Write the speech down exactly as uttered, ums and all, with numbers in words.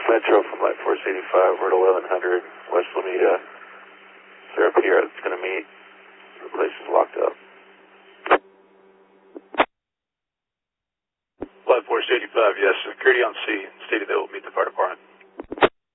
Metro from Light Force eighty-five, we're at eleven hundred, West Lomita. Is there a P R that's going to meet? The place is locked up. Light Force eighty-five, yes, security on C, stated they will meet the fire department.